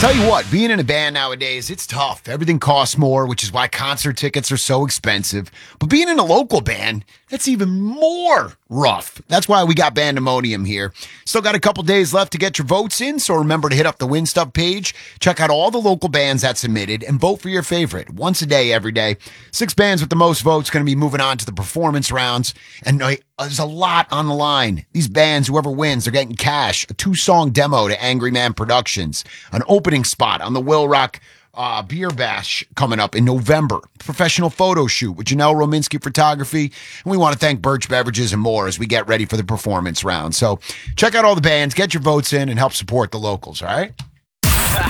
Tell you what, being in a band nowadays, it's tough. Everything costs more, which is why concert tickets are so expensive. But being in a local band, that's even more rough. That's why we got Bandemonium here. Still got a couple days left to get your votes in, so remember to hit up the Win Stuff page, check out all the local bands that submitted, and vote for your favorite once a day, every day. 6 bands with the most votes going to be moving on to the performance rounds, and there's a lot on the line. These bands, whoever wins, they're getting cash, a 2-song demo to Angry Man Productions, an opening spot on the Will Rock Beer Bash coming up in November, professional photo shoot with Janelle Rominski Photography, and we want to thank Birch Beverages and more as we get ready for the performance round. So check out all the bands, get your votes in, and help support the locals, all right?